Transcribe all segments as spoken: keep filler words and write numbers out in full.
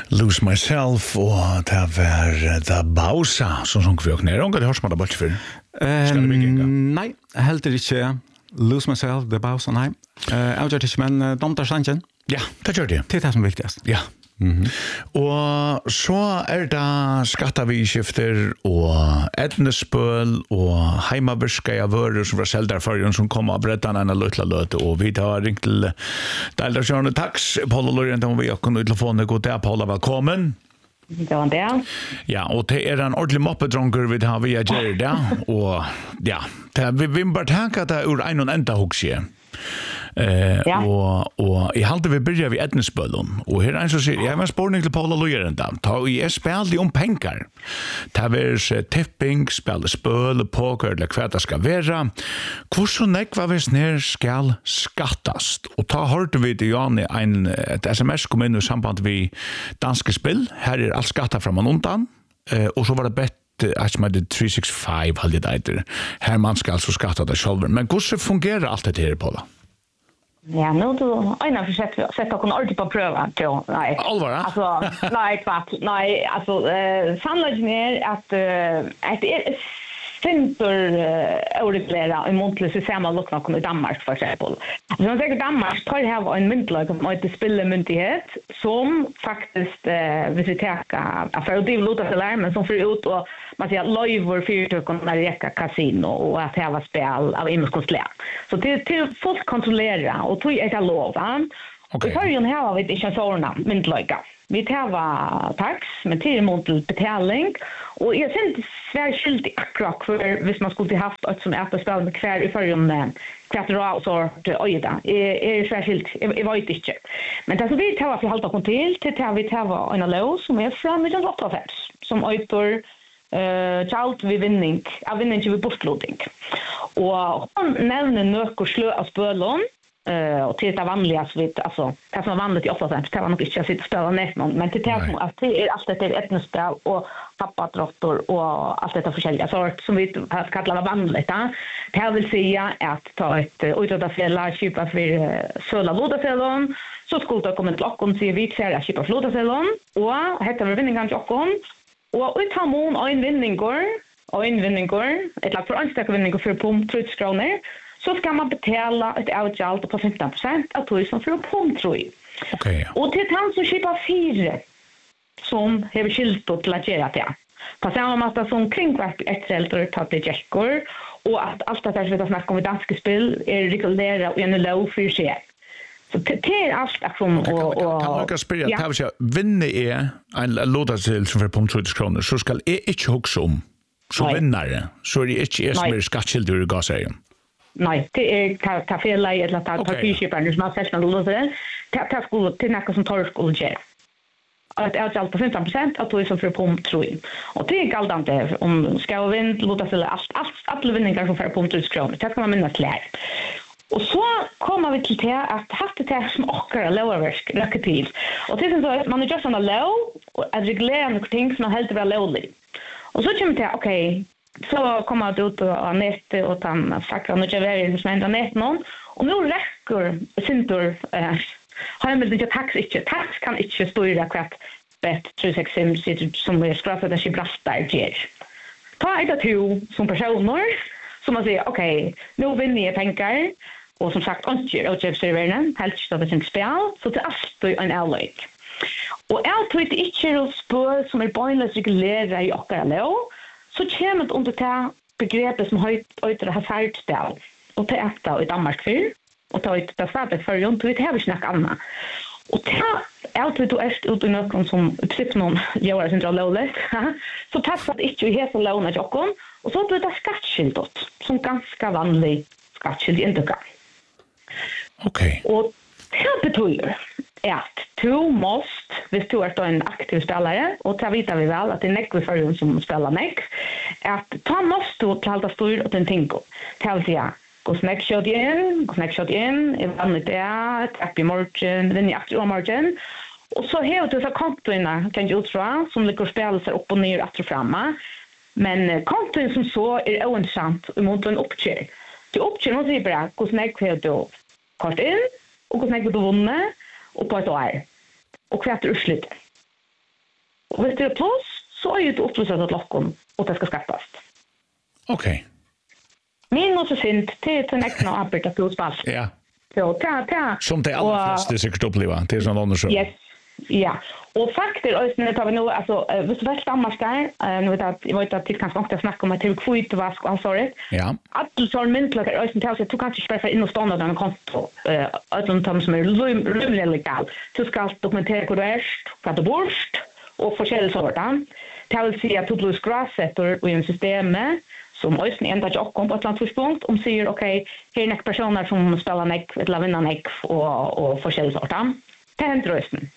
Lose Myself og det var The Bausa som sunk vi og nere. Ongar det hørs man da bort for? Skal det bygge? Nei, heller ikke Lose Myself, The Bausa, nei. Jeg gjør det ikke, men Domtar Sanchen. Ja, det gjør det. Det er det som er viktigast. Ja. Mm-hmm. Og så er det skattaviskifter og etnespøl og heimaberska av vører som var seldarfargen som kom av brettan en løtla løte og vi tar ringt til Deildarsjørne Tax Paula Lorient og vi har kunnet i telefonen god dag Paula, velkommen. Det var det. Ja, og det er en ordentlig moppedronker vi har via Gjerda og ja, det, vi vil bare tenke at det er ur en og enda hoksie. Eh ja. och och I halde vi börjar vid etnespölon och här är så säger jag har en spårning till Paula Lorenta ta i är spelade om pengar ta vers tipping spela spöl poker eller vad det ska vara hur så näck vad vi snär skall skattast och ta hörde vi det Janne en ett sms kom in i samband vi danske spel här är allt skatta från undan eh och så var det bett att man det tre sex fem hade det där här man ska alltså skatta det själv men hur så fungerar allt det här Paula? Ja, nu då ena försökt sätta kon ordentligt på pröva till nej. Allvar? Alltså nej, kvart. Nej, alltså eh sannolikt är att att det är simpel oreglerat i månatligt system av lokna i Danmark för exempel. Så man säger Danmark tar ha en myntlag om att spela myndighet som faktiskt eh vi tar affär det låter så larm som för ut och man säger live för kunna reka kasino och att ha spel av imkonslä. Så det till folk kontrollera och tror jag är lov va. Okej. Okay. Vi har vi inte såna myntlaga. Vi tar tax med till mot betalning och jag ser inte särskilt akkurat för hvis man skulle haft ett som är spel med kvar i förrun kvartal så oj då är särskilt jag vet inte men det så vi tar för halta kontil till tar vi tar en lås som är från med åtta fem som öter eh child vi vinning av vinning vi bortlåting och hon nämner några slö av spölon Uh, och till det vanliga så vet alltså det som är vanligt i åtta fem det var nog inte att sitta och spela nätt någon men till det som att det är allt det är etnospel och pappatrottor och allt detta förskälliga sort som vi har kallat vanligt då. Det vill säga att ta ett utrota fälla köpa för söla lodafällon så skulle det komma till och se vi ser att köpa lodafällon och heter vi vinningen till och och utamon en vinningår och en vinningår ett lag för anställda vinningar för pump tre kronor så ska man betala ett avgjald på femton procent av tusen för pumtroi. Okej. Och till han som köper fyra som har skilt till att göra det. På samma sätt som kringkvart ett äldre tar det jäckor och att allt det här som vi snackar om i danska spel är reglerat och en lov för sig. Så det är allt aktion och och kan man kan spela att jag vinner är en låda till som för pumtroi kronor så ska jag inte huxa om så vinnare så är det inte är som är skattskild ur gasägen. Nej, det är ta fel läge eller ta papirköparen som har sett något låter. Ta ta skulle till något som tar skulle ge. Att är allt på femton procent att du som för pump tror jag. Och det är galdande om ska vi vinna låta sig allt allt alla vinningar som för pump tusen kronor. Det ska man minnas lär. Och så kommer vi till det att haft det som åker lower risk rekreativ. Och det är så att man är just on a low och att reglera något ting som är helt bra lowly. Och så kommer det okej så kommer det ut på nätet och han fackar nu jag är som ända nät någon och nu räcker syntor eh har jag med det tax inte tax kan inte styra kvart bet tre sex fem sitter som är skrapat att Gibraltar ger. Ta ett två som personer som man säger okej nu vinner jag pengar och som sagt inte och jag serveren helt så det är spel så det är alltid en ärlig. Och allt det inte spår som är pointless reglerar i och alla så kommer det under det begreppet som höjt öter hasardställ och det är det i Danmark för och ta ut det svaret för runt vi har vi snacka annat och det är alltid då är ut i någon som precis någon gör sin lowless så passar det inte helt så låna jocken och så blir det skattskyldigt som ganska vanlig skattskyldig inte kan. Okej. Och det betyder att du måste, hvis du är en aktiv spelare, och det vet vi väl att det är nekv för som spelar nekv, att ta måste du ta styr och den tinko. Det vill säga, gå snack shot in, gå snack shot in, i vanligt det, tapp i morgen, den i aktiv morgen, och så har du så kontoina kan du utfra som ligger och spelar sig upp och ner att framma. Men kontoin som så är ointressant emot en uppkör. Du uppkör måste ju bara, gå snack har du kort in, och gå snack har du vunnit, och på ett år. Och kvart urslut. Och hvis det är plus så är det upplösat att lockon och det ska skattas. Okej. Okay. Minus och synd till den extra arbeta plusball. Ja. Så ta ta. Som det allra flesta säkert uppleva till sån undersökning. Yes. Ja. Och faktiskt ösnen tar vi nu alltså visst väl Danmark nu vet att jag vet att det kan också snacka om att det kvitt vask och sorry. Ja. Att så en mentala ösnen tar sig du kan inte spara in och stånd den konto eh utan tom som är rymligt legal. Du ska dokumentera hur du är, vad du borst och forskjellige sorter. Det vill säga att du blir skrassetter i en system som ösnen ända jag kom på ett annat tidspunkt om säger okej, här är några personer som spelar näck eller vinner näck och och forskjellige sorter. Det händer ösnen.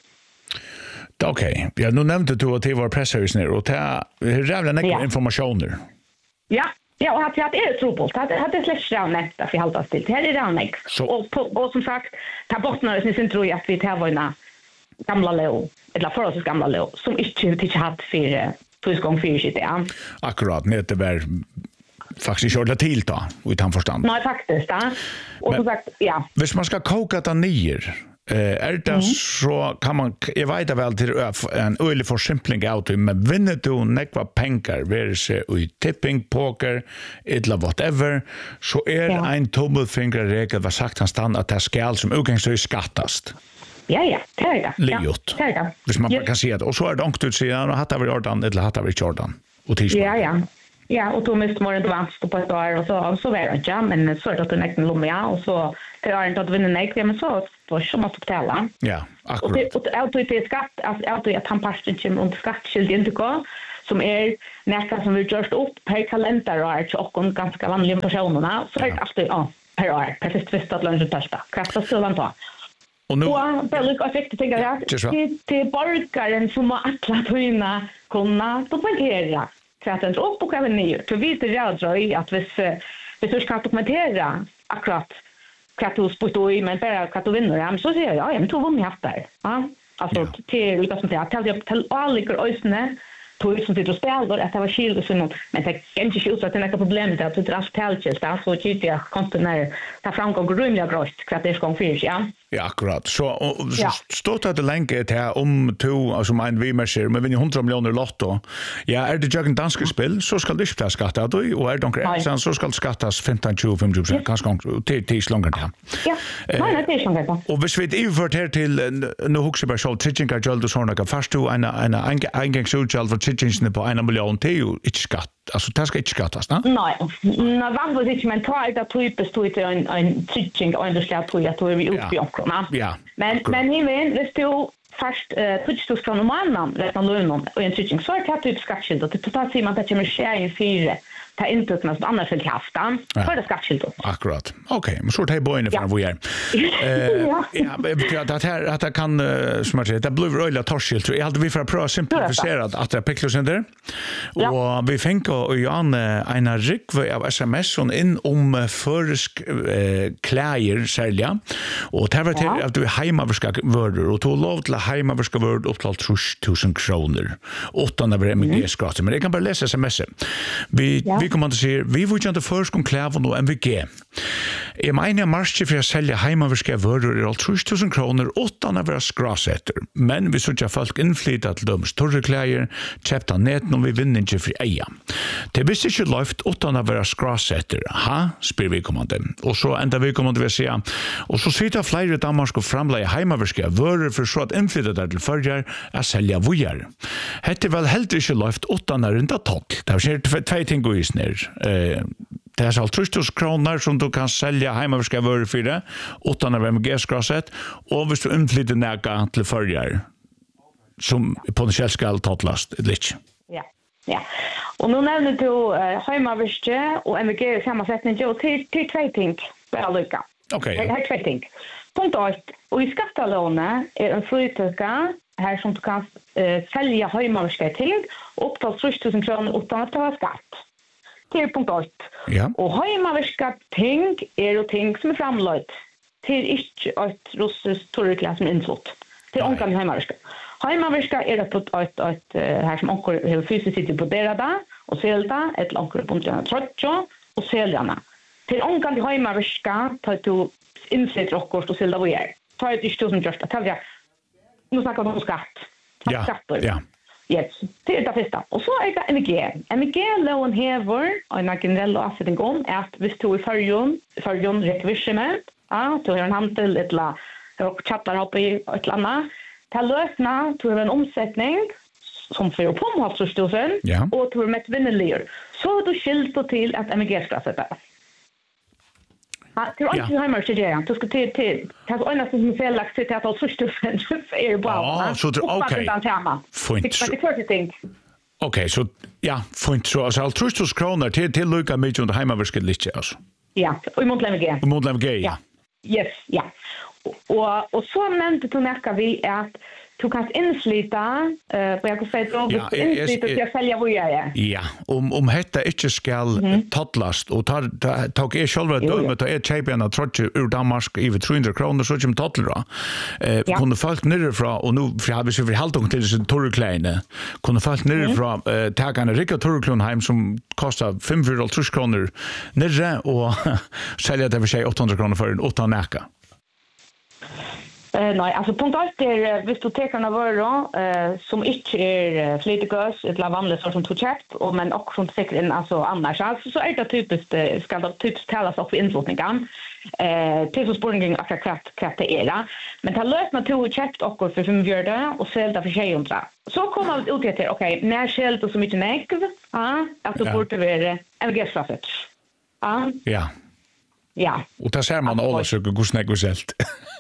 Okej, okay. Ja, nu nämnde du att det var presshus ner och det är jävla näck ja. informationer. Ja, ja och att det är trubbelt. Att det är släkt av näck för halta still. Det är det näck. Och och som sagt, ta bort när det syns tror jag att vi tar våra gamla låg eller förhållandevis gamla låg som inte inte haft för två gånger fyra shit ja. Akkurat, det är väl faktiskt körda till då utan förstånd. Nej, faktiskt, ja. Och som sagt, ja. Hvis man ska koka det ner Eh, är det mm. så kan man, jag vet väl till en öjlig försimpling av det, men vinner du nekva pengar, vare sig i tipping, poker, eller whatever, så är ja. en tubbelfingerregel, vad sagt han stann, att det skall som utgångsvis skattast. Ja, ja, det är det. Liot. Ja, det är det. Hvis man yes. kan säga det. Och så är det ångt utsidan, och hattar vi Jordan, eller hattar vi Jordan. Och ja, ja. Ja, och då måste man advance på ett år och så så var det ja, men så är det att den nästan lumma och så det är inte att vinna näck, men så då så måste betala. Ja, akkurat. Och det och det är skatt, alltså alltid att han passar till runt skattskild inte gå som är nästan som vi just upp per kalender och är och en ganska vanliga personerna så är det alltid ja, per år, per fest fest att lunch testa. Kasta skulle ta. Och nu och väldigt effektivt tänker jag till till borgaren som har alla tyna kunna dokumentera så att den upp och även ner. För vi det jag tror att hvis hvis du ska dokumentera akkurat att du spottar i men bara att du vinner så säger jag ja men tog vi haft där. Ja, alltså till lika som det att jag till alla ligger ösne tog som sitter och spelar att det var skilt så något men det kan inte skjuta att det är något problem där att det är tältjes där så tycker jag kontinuer ta fram och grymliga grost för att det ska gå fyrs ja. Ja, akkurat. Så, och, så ja. Står det länge till om to, alltså en vimerser, men vinner hundra miljoner lotto. Ja, är det jag danska spel så ska det inte skatta då och är det onkel så ska det skattas femton tjugo fem procent kanske till till långt där. Ja. Nej, det är så där. Och hvis vi överfört här till nu huxar bara så tjänka gäld och såna fast du en en engångsutgäld för tjänsten på en miljon till inte skatt. Alltså det ska inte skattas, va? Nej. När vad var det men tar det typiskt ut en en tjänking och det ska tror jag tror vi upp i onkrona. Ja. Men men ni vet det står fast tjänst från mannen rätt någon och en tjänking så är det typ skattskilt och det totalt ser man att det kommer ske i fyra ta inte något som annars vill hafta för det skattskilt. Akkurat. Okej, men så tar jag bojen för vad är. Eh ja, men det här att det kan som jag säger det blir öliga torskilt. Jag hade vi för att pröva simplifiera att det pickles in där. Och vi tänker ju an en rikv av sms som in om försk kläder sälja. Och det var till att du hemmaverska vörder och tog lov till hemmaverska vörd upp till tre tusen kronor. åtta av M G skatt. Men jag kan bara läsa sms. Vi vi kommer att se vi vill inte försk om kläder och M V G. Jag menar marsch för att sälja hemmaverska vörder är tre tusen kronor åtta av våra skrassetter. Men vi såg att folk inflyttat till de större kläder köpt av näten och vi vinner inte för eja. Det visste inte löft åtta av våra skrassetter. Ha? Spyr vi kommande. Och så ända vi kommande vill säga. Och så sitter flera damer och framlägga hemmaverska vörder för så att inflyttat där till förjar att sälja vujar. Hette väl helt inte löft åtta när inte tolv. Det är två ting gå i snär. Eh, Det är så tre tusen kronor som du kan sälja hemmaverska vörder för det. åtta av M G skrasset. Och hvis du inflyttar näka till förjar som potentiellt ska totlast lite. Ja. Ja. Och nu nämner du uh, hemmaverska och M V G i sammansättning och till till två ting väl lycka. Okej. Okay. Här två ting. Punkt ett. Och i skattalånet är en fritöka här som du kan uh, sälja hemmaverska till upp till tre tusen kronor utan att betala skatt. Till punkt ett. Ja. Och hemmaverska ting är och ting som är framlöjt till inte ett russiskt torrklass som insått. Till omkring hemmaverska. Hemmaverska är det på ett, ett, ett här som onkel har fysiskt sitter på derada och sälta ett onkel på en trotcho och säljarna. Till omkring hemmaverska tar du insett rockkost och sälta vad är. Tar ett tusen just att jag nu snackar om skatt. Ja. Ja. Yes, det är det första. Och så är det M G. M G-lån häver en generell avsättning om att hvis du i förrjun, förrjun rekvisement, ja, du har en handel ett la och chattar upp i ett eller annat. Ta lösna, du har en omsättning som för på halvtusen ja. och du har med vinnelier. Så du skilt till att M G ska sätta. Ja, det är inte hemma till det. Du ska till till ta ena som fel lagt till att först är bra. Ja, så det okej. Fint. Okej, så ja, fint så alltså all trustus kronor till till lucka med under hemmaverket lite alltså. Ja, och mot M G. Mot M G. Ja. Yes, ja. Och och så nämnde du näka vi att du kan inslita eh på jag kan säga då ja, inslita till att sälja vidare. Ja, om om detta inte skall mm-hmm. tattlast och tar tog är själva dömet och är champion att trotsa ur Danmark i tre hundra kronor så som tattlra. Eh ja. Kunde folk nerifrån och nu har vi så vi hållt till så torrkleine. Kunde folk nerifrån mm. eh ta en Rickard Torrklunheim som kostar fem hundra kronor nerre och sälja det för sig åttahundra kronor för en åtta näka. Uh, nej, alltså punkt ett är uh, hvis du tar en varor uh, som inte är uh, flytgas, ett vanligt sort som touchet och men också som säkert in alltså annars alltså, så är det typiskt uh, ska det typiskt talas också influtningen. Eh till så spåringen att kvart kvart det är. Men ta lösna två checkt och för fem fjärde och sälja för tjugohundra. Så kommer vi ut till okej, okay, när skällt och så mycket nekv, ja, att du får det vara M G-straffet. Ja. Ja. Ja. Och där ser man alla söker hur snägg och selt.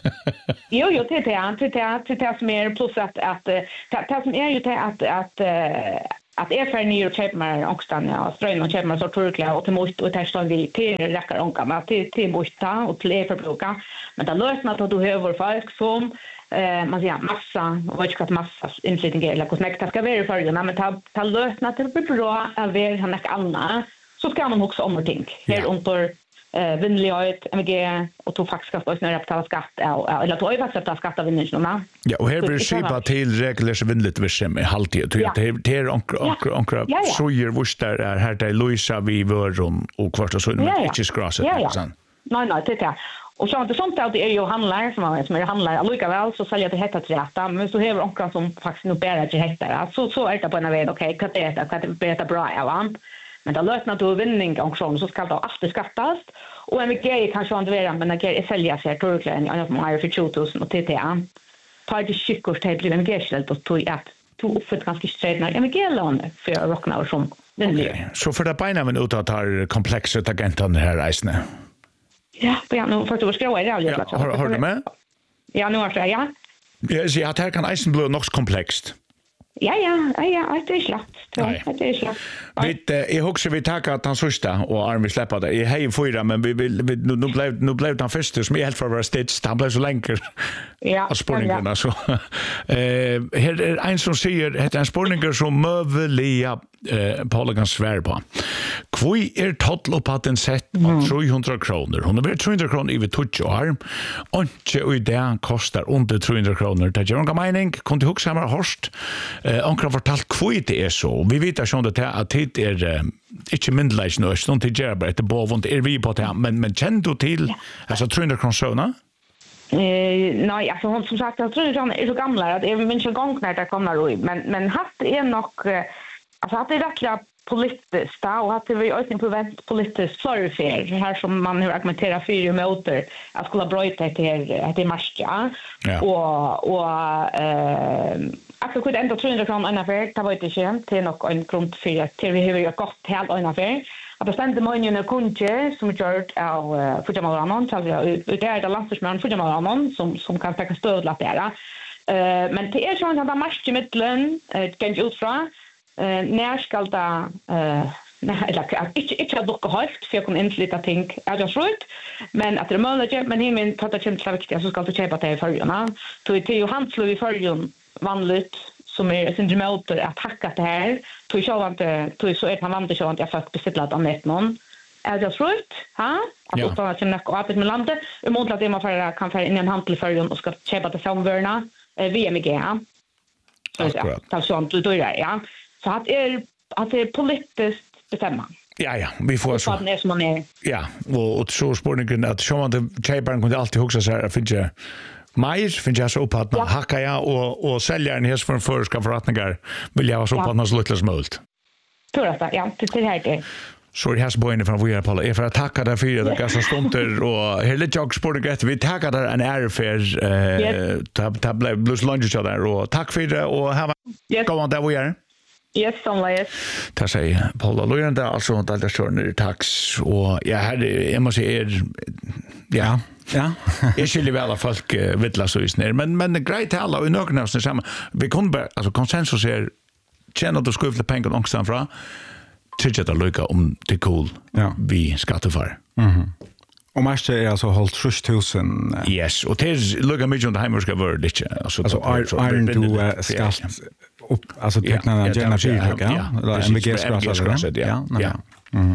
Jo, jo, det är det, det är det som är plus att att det som är ju det att att att är för ny och köpa mer också ja, ströna och köpa mer så torkla och till måste och testa vi till räcker onka men till till måste och till förbruka. Men det lösnar att du behöver folk som eh man säger massa och vad ska massa inflytning eller hur snägt det ska vara för ju men ta ta lösnar att det blir bra att vi har något annat så ska man också om ting. Här under eh vinnlighet M G och tog faktiskt ska snöra betala skatt eller tog faktiskt betala skatt av vinnarna. Ja, och här blir skipa till regler vinnligt virsem i halvtid. Det det är onkel onkel onkel så ger vars där är här där Luisa vi vörron och kvart och så men inte skrasset sen. Nej nej det är och så inte sånt att det är ju handlar som man som är handlar allika väl så säljer det hetta till rätta men så har onkel som faktiskt nu bära till hetta så så är det på en väg okej kan det är kan det bättre bra ja. Men det lösnar du vinning också så ska det alltid skattas och M G kanske inte vara men det är sälja sig torklen annat mer för tjugotusen och T T A. Tar det skickor till M G-ställt och tog att tog för ganska straight M G-lån för rockna och som Okej. Så för det beina men ut att ha komplexa agenten här reisne. Ja, på ja nu för du ska vara det ja, har, har du med? Ja, nu har jag ja. Ja, så att här kan eisen bli nog komplext. Ja, ja, ja, det är slagt. Det är slagt. Vi jag husar vi tackar att han sista och Armi släppa det. Jag hej fyra men vi nu blev nu blev han först som helt för vara stitch. Han blev så länker. Ja. Och spårningarna så. Eh här är en som säger det är en spårningar som möjliga eh Paulagan svär på. Kvui är total upp att den sett på trehundra kronor. Hon har trehundra kronor i vid touch och arm. Och i det kostar under trehundra kronor. Det gör en mening. Kunde huxa samma horst. Eh onkra fortalt kvui det är så. Vi vet att det att det är inte mindleis nu. Så inte gör bara det på vont är vi på det men men känner du till alltså trehundra kronor? Eh nej alltså hon som sagt jag tror att är så gamla att är minst en gång när det kommer då men men hatt är nog alltså att det är rättliga politiskt och att det var ökning på vent politiskt förfär här som man hur argumenterar för ju motor att skulle bryta det här det marscha och och eh att det kunde ändå trehundra kronor en affär det var inte känt till nog en grund för till vi har ju gått helt en affär att bestämde man ju när kunde som gjort av Fujimura så det är det landsmän Fujimura som som kan ta stöd att det eh men det är så att det marscha mitten kan ju utfra Eh när ska det eh nej eller inte inte att lucka halt för att kunna inflyta ting är det slut men att det möjligt men himen tar det inte så viktigt så ska du köpa det för juna så det är ju handslö i förjun vanligt som är sin motor att hacka det här så jag inte så så är man vant så att jag fått beställa det annat någon är det slut ha att då att jag öppet med landet och mot att det man för kan för in i en handel förjun och ska köpa det samvärna V M G så ja så sånt du då ja så att är att det är politiskt bestämma. Ja ja, vi får så. Det är som man är. Ja, och, och så spårningen att så man det tjejbarn kunde alltid huxa så här finns ju Meir finns jag så upphattna, ja. Hackar jag och, och säljaren här från förska förrättningar vill jag ha så upphattna så lyckligt som möjligt. Tror jag, ja, det är här det. Så är det här som börjar från våra Paula. Jag får tacka dig för det ganska stunter och här lite jag spår det vi tackar där en ärfär eh ta blev blues lunch där och tack för det och ha yes. Go on där vi är. Yes, somewhere. Tack säger Paula Lojanda alltså där står tax och jag hade jag måste er ja ja jag skulle väl folk vittla så just ner men men det grejt alla och några av oss samma vi kunde alltså konsensus är tjäna att skulle pengar någonstans från tycker det lycka om det cool ja. Vi skattefar. Mhm. Och mest är alltså hållt tre tusen. Yes, och det är lycka mycket om det hemmerska värld inte. Alltså är du skatt upp alltså tecknarna gärna fyra ja. Eller M V G-skatt ja. Ja. Mhm.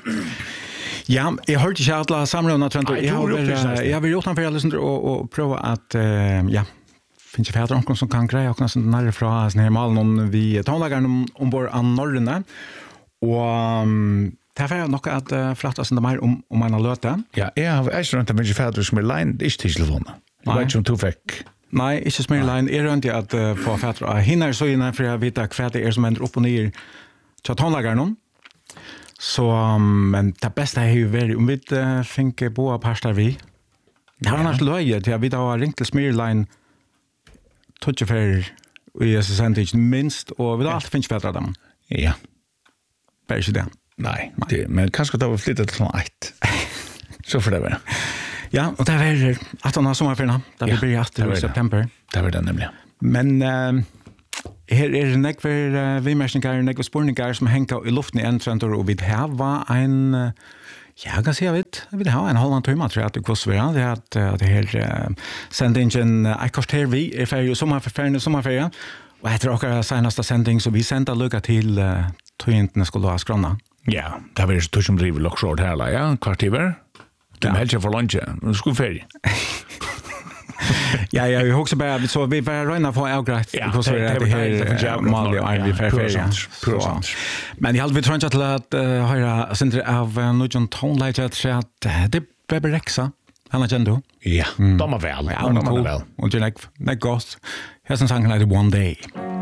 Ja, jag hörde inte alla samrådna trend och jag har jag vill gjort han för alla och och prova att ja finns det fäder någon som kan greja och nästan nära från sån här mal någon vi tonlagaren ombord an Norrne och um, det var nog att uh, flatta sen mer om om man löta. Ja, jag har också inte mycket fäder som är line ist till telefon. Jag vet inte om du fick. Nej, inte så mer line är inte att uh, få fäder hinner så innan för jag vet att fäder är som ändrar upp och ner till tonlagaren. Så um, men det bästa är ju väl om vi uh, finke boa pastar vi. Det har annars löje till vi har ringt till Smirline touch för i S S N minst och vi har alltid finns fäder dem. Ja. Bara så det. Nej, det, men kanske det var flyttat till ett. Så för det var. Ja, och det var att han har sommarferierna. Det ja, blir efter i september. Det var det nämligen. Men uh, här är det nekvar uh, vimärsningar, nekvar spårningar som hänger i luften i en trend och vi har en uh, ja, jag kan säga vet, vi har en halvan timme tror jag att det kostar det att att det här uh, sändningen uh, kostar vi är för sommarferien sommarferien och jag tror också senaste sändning så vi sända lucka till uh, tøyentene skulle ha skrona. Ja, det var så som driver lockshort här ja, kvartiver. De ja. Helst för lunch. Nu skulle färg. Ja, ja, vi också bara så vi bara röna på avgrätt ja, så är det här mal och är vi färg. Men jag hade vi tror inte att höra syndre av någon tonlight att säga att det behöver räxa. Han har känt då. Ja, de är väl. Ja, de är väl. Och det är like ghost. Här som sangen heter One Day.